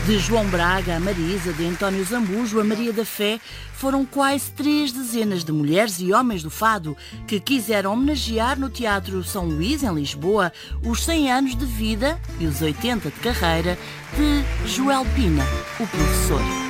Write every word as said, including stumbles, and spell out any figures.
De João Braga a Marisa, de António Zambujo a Maria da Fé, foram quase três dezenas de mulheres e homens do fado que quiseram homenagear no Teatro São Luís, em Lisboa, os cem anos de vida e os oitenta de carreira de Joel Pina, o professor.